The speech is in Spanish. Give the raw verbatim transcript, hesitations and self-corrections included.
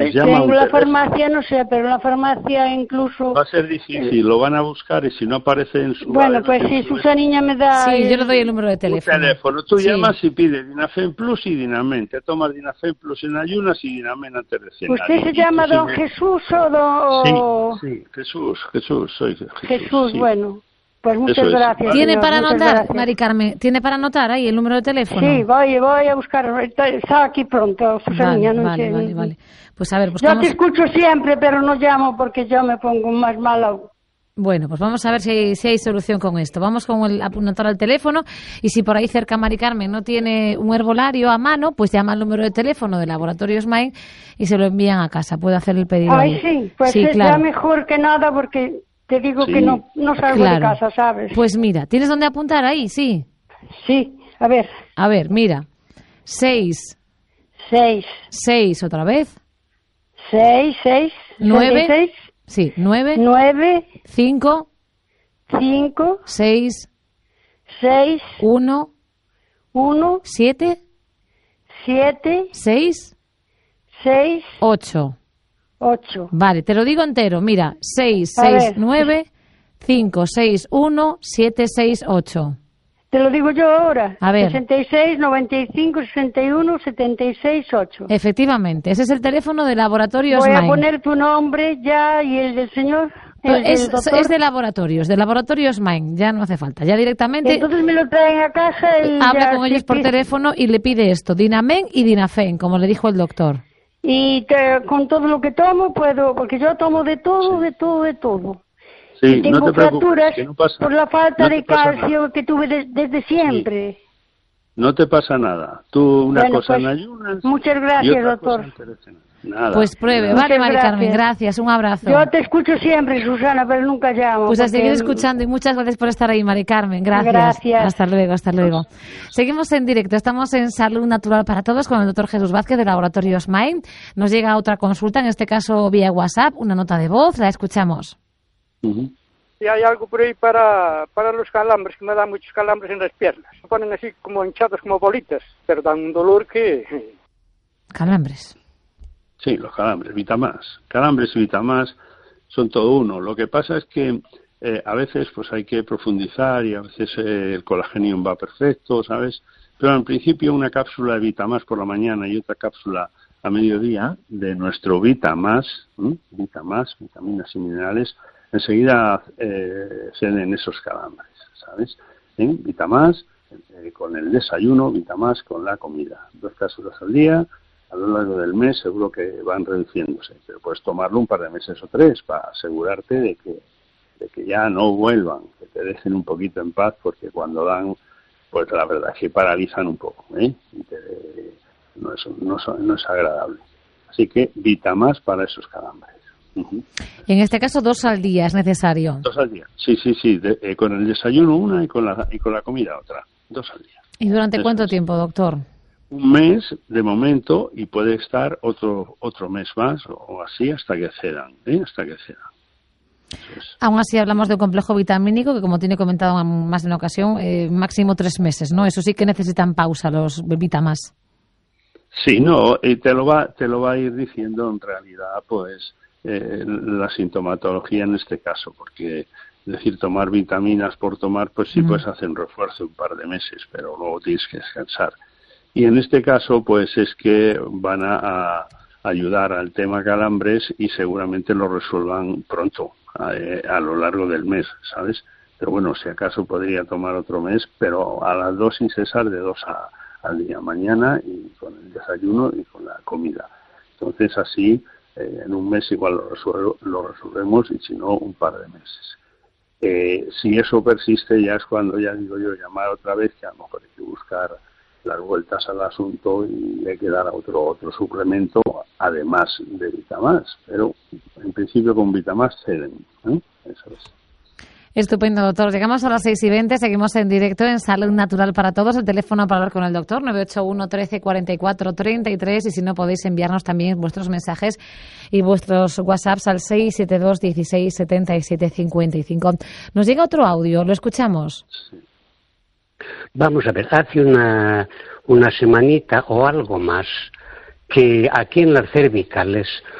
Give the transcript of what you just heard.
pues llama a un tengo la teléfono. farmacia, no sé, pero la farmacia incluso... Va a ser difícil, lo van a buscar y si no aparece en su... Bueno, pues si Susaniña me da... Sí, el... yo le doy el número de teléfono. Un teléfono. Tú sí. llamas y pides Dinafen Plus y Dinamen. Te tomas Dinafen Plus en ayunas y Dinamen antes de cenar. ¿Usted se llama don Jesús o don...? Sí, sí, Jesús, Jesús, soy Jesús. Jesús, sí. bueno. Pues muchas Es. gracias. ¿Tiene señor, para anotar, gracias. Mari Carmen? ¿Tiene para anotar ahí el número de teléfono? Sí, voy, voy a buscar. Está aquí pronto, Susaniña. Vale, no vale, sé. vale, vale. Pues a ver, Yo buscamos... te escucho siempre, pero no llamo porque yo me pongo más mala. Bueno, pues vamos a ver si hay, si hay solución con esto. Vamos con el anotar al teléfono y si por ahí cerca Mari Carmen no tiene un herbolario a mano, pues llama al número de teléfono de Laboratorios Main y se lo envían a casa. Puede hacer el pedido. Ay, ahí. sí, pues sí, es claro. ya mejor que nada porque te digo Sí. que no, no salgo Claro. de casa, ¿sabes? Pues mira, ¿tienes dónde apuntar ahí? Sí. Sí, a ver, A ver, mira. Seis, seis, seis otra vez. seis, seis, Nueve. seis, Sí, nueve, nueve, cinco, cinco, seis, seis, uno, uno, siete, siete, seis, seis, ocho. ocho. Vale, te lo digo entero. Mira, seis, A seis, ver. nueve, cinco, seis, uno, siete, seis, ocho. Te lo digo yo ahora. A ver. sesenta y seis, noventa y cinco, sesenta y uno, setenta y seis, ocho. Efectivamente, ese es el teléfono de Laboratorios Voy a Main. poner tu nombre ya y el del señor. El Es, del doctor. es de Laboratorios, de Laboratorios Main, ya no hace falta. Ya directamente Entonces me lo traen a casa y habla ya con sí ellos por que- teléfono y le pide esto, Dinamen y Dinafen, como le dijo el doctor. Y te- con todo lo que tomo puedo, porque yo tomo de todo, de todo, de todo. Sí, Y tengo no te preocupes, fracturas que no pasa, por la falta no te de pasa calcio nada. que tuve de- desde siempre. No te pasa nada. Tú una Bueno, cosa pues, en ayunas muchas y gracias, otra doctor. cosa en teléfono. Nada. Pues pruebe, nada. vale, Muchas Mari Carmen, gracias. gracias, un abrazo. Yo te escucho siempre, Susana, pero nunca llamo. Pues a porque- seguir escuchando y muchas gracias por estar ahí, Mari Carmen. Gracias. Gracias. Hasta luego, hasta luego. Seguimos en directo. Estamos en Salud Natural para Todos con el doctor Jesús Vázquez de Laboratorios Main. Nos llega otra consulta, en este caso vía WhatsApp, una nota de voz. La escuchamos. Ujú. Y hay algo por ahí para, para los calambres, que me dan muchos calambres en las piernas. Me ponen así como hinchados, como bolitas, pero dan un dolor que... Calambres. Sí, los calambres, Vitamás. Calambres y Vitamás son todo uno. Lo que pasa es que eh, a veces pues hay que profundizar y a veces eh, el colagenium va perfecto, ¿sabes? Pero en principio una cápsula de Vitamás por la mañana y otra cápsula a mediodía de nuestro Vitamás, ¿m? Vitamás, vitaminas y minerales, enseguida eh, ceden esos calambres, ¿sabes? ¿Eh? Vitamás eh, con el desayuno, Vitamás con la comida. Dos cápsulas al día. A lo largo del mes seguro que van reduciéndose, pero puedes tomarlo un par de meses o tres para asegurarte de que, de que ya no vuelvan, que te dejen un poquito en paz, porque cuando dan, pues la verdad es que paralizan un poco, ¿eh? Y te- no, es, no, es, no es agradable. Así que Vitamás para esos calambres. Ujú. En este caso, dos al día es necesario. Dos al día. Sí, sí, sí. De- eh, con el desayuno una y con la y con la comida otra. Dos al día. ¿Y durante Eso cuánto es. tiempo, doctor? Un mes de momento y puede estar otro otro mes más o así hasta que cedan, ¿eh? Hasta que cedan. Eso es. Aún así hablamos de un complejo vitamínico que, como tiene comentado en más de una ocasión, eh, máximo tres meses, ¿no? Eso sí que necesitan pausa los Vitamás. Sí, no, y te lo va te lo va a ir diciendo en realidad, pues eh, la sintomatología en este caso, porque es decir, tomar vitaminas por tomar, pues sí Mm. puedes hacer un refuerzo un par de meses, pero luego tienes que descansar. Y en este caso, pues es que van a, a ayudar al tema calambres y seguramente lo resuelvan pronto, a, eh, a lo largo del mes, ¿sabes? Pero bueno, si acaso podría tomar otro mes, pero a la dosis cesar de dos a, al día, mañana y con el desayuno y con la comida. Entonces así, eh, en un mes igual lo, resuelvo, lo resolvemos y si no, un par de meses. Eh, si eso persiste, ya es cuando, ya digo yo, llamar otra vez, que a lo mejor hay que buscar las vueltas al asunto y hay que dar otro otro suplemento además de Vitamás, pero en principio con Vitamás ceden, ¿eh? Eso es. Estupendo, doctor. Llegamos a las seis y veinte, seguimos en directo en Salud Natural para Todos. El teléfono para hablar con el doctor, nueve ocho uno, trece, cuarenta y cuatro, treinta y tres. Y si no, podéis enviarnos también vuestros mensajes y vuestros WhatsApps al seis siete dos, dieciséis, setenta y siete, cincuenta y cinco. Nos llega otro audio, lo escuchamos. Sí. Vamos a ver, hace una, una semanita o algo más que aquí en las cervicales